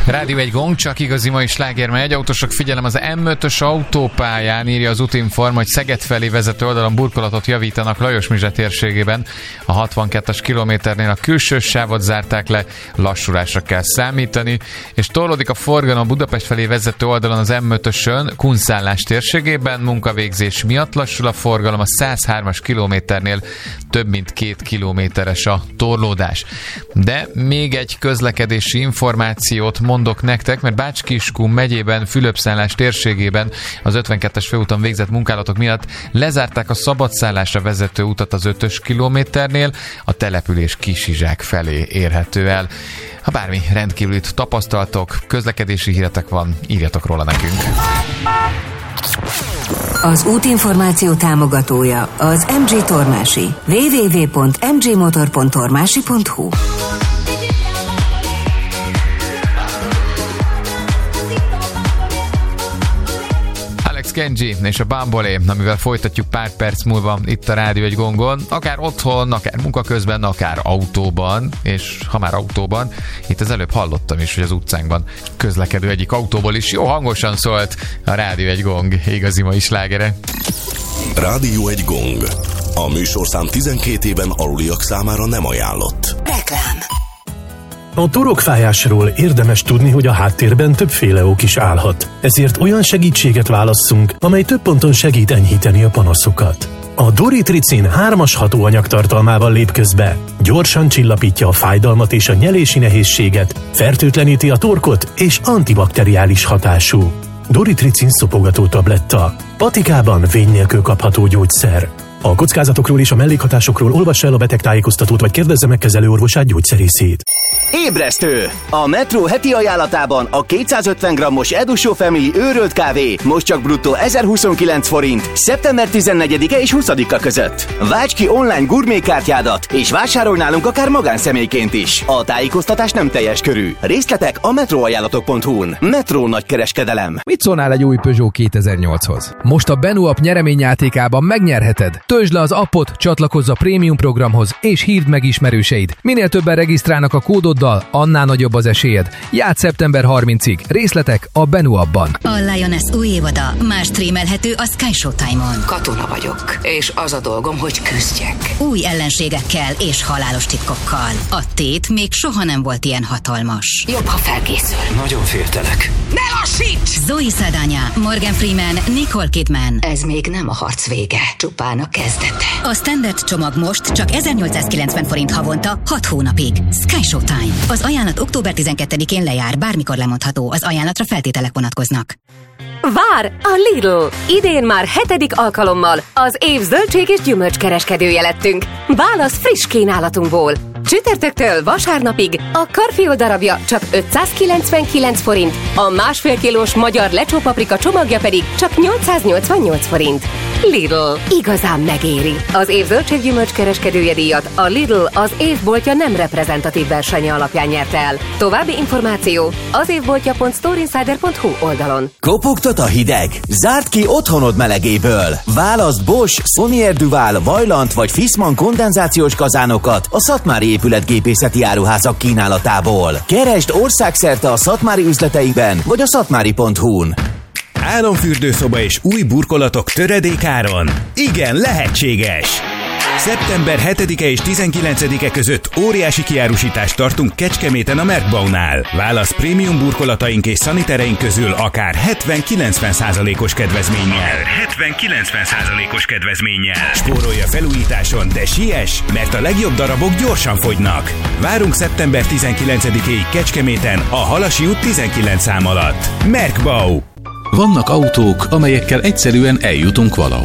Rádió egy gong, csak igazi mai sláger megy. Autósok, figyelem, az M5-ös autópályán, írja az Útinform, hogy Szeged felé vezető oldalon burkolatot javítanak Lajos-Mizse térségében. A 62-es kilométernél a külső sávot zárták le, lassulásra kell számítani, és torlódik a forgalom Budapest felé vezető oldalon az M5-ösön Kunszállás térségében. Munkavégzés miatt lassul a forgalom, a 103-as kilométernél több mint 2 kilométeres a torlódás. De még egy közlekedési információt mondok nektek, mert Bács-Kiskun megyében, Fülöpszállás térségében az 52-es főúton végzett munkálatok miatt lezárták a szabadszállásra vezető utat az 5-ös kilométernél, a település Kisizsák felé érhető el. Ha bármi rendkívülit tapasztaltok, közlekedési híretek van, írjatok róla nekünk. Az útinformáció támogatója az MG Tormási. www.mgmotor.tormási.hu. Kenji és a Bambolé, amivel folytatjuk pár perc múlva itt a Rádió egy gongon, akár otthon, akár munkaközben, akár autóban, és ha már autóban, itt az előbb hallottam is, hogy az utcánkban közlekedő egyik autóból is jó hangosan szólt a Rádió egy gong igazi mai slágere. Rádió egy gong. A műsorszám 12 éven aluliak számára nem ajánlott. Reklám. A torokfájásról érdemes tudni, hogy a háttérben többféle ok is állhat. Ezért olyan segítséget válasszunk, amely több ponton segít enyhíteni a panaszokat. A Doritricin 3-as hatóanyag tartalmával lép közbe. Gyorsan csillapítja a fájdalmat és a nyelési nehézséget, fertőtleníti a torkot és antibakteriális hatású. Doritricin szopogató tabletta. Patikában vény nélkül kapható gyógyszer. A kockázatokról és a mellékhatásokról olvassa el a betegtájékoztatót, vagy kérdezze meg kezelőorvosát, gyógyszerészét. Ébresztő! A Metro heti ajánlatában a 250 g-os Edusho Family őrölt kávé most csak bruttó 1029 forint, szeptember 14-e és 20-a között. Válts ki online gurmékártyádat, és vásárolj nálunk akár magánszemélyként is. A tájékoztatás nem teljes körű. Részletek a metroajánlatok.hu-n. Metro nagykereskedelem. Mit szólnál egy új Peugeot 2008-hoz? Most a Benu App nyereményjátékában megnyerheted. Töltsd le az appot, csatlakozz a prémium programhoz, és hívd meg ismerőseid. Minél többen regisztrálnak a kódoddal, annál nagyobb az esélyed. Játsz szeptember 30-ig. Részletek a Benu Appban. A Lioness új évada már streamelhető a Sky Showtime-on. Katona vagyok, és az a dolgom, hogy küzdjek. Új ellenségekkel és halálos titkokkal. A tét még soha nem volt ilyen hatalmas. Jobb, ha felkészül. Nagyon féltelek. Ne lassíts! Zoe Saldana, Morgan Freeman, Nicole Kidman. Ez még nem a harc vége, csupán a kezdete. A standard csomag most csak 1890 forint havonta 6 hónapig. Sky Showtime. Az ajánlat október 12-én lejár, bármikor lemondható. Az ajánlatra feltételek vonatkoznak. Vár a Lidl! Idén már 7. alkalommal az év zöldség és gyümölcskereskedője lettünk. Válasz friss kínálatunkból. Csütörtöktől vasárnapig a karfiol darabja csak 599 forint, a 1,5 kilós magyar lecsó paprika csomagja pedig csak 888 forint. Lidl. Igazán megéri. Az év zöldség-gyümölcs kereskedője díjat a Lidl az évboltja nem reprezentatív versenye alapján nyerte el. További információ az évboltja.storeinsider.hu oldalon. Kopogtat a hideg? Zárd ki otthonod melegéből. Válaszd Bosch, Sonier Duval, Vaillant vagy Fissmann kondenzációs kazánokat a Szatmári épületgépészeti áruházak kínálatából. Keresd országszerte a szatmári üzleteiben vagy a szatmári.hu-n. Álomfürdőszoba és új burkolatok töredékáron? Igen, lehetséges! Szeptember 7-e és 19-e között óriási kiárusítást tartunk Kecskeméten a Merkbaunál. Válasz prémium burkolataink és szanitereink közül akár 70-90%-os kedvezménnyel. Spórolja felújításon, de siess, mert a legjobb darabok gyorsan fogynak. Várunk szeptember 19-éig Kecskeméten a Halasi út 19 szám alatt. Merkbau. Vannak autók, amelyekkel egyszerűen eljutunk valahol.